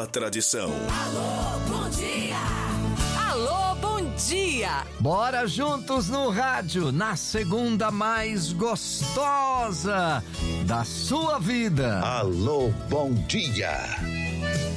nova tradição. Alô, bom dia! Alô, bom dia! Bora juntos no rádio, na segunda mais gostosa da sua vida. Alô, bom dia!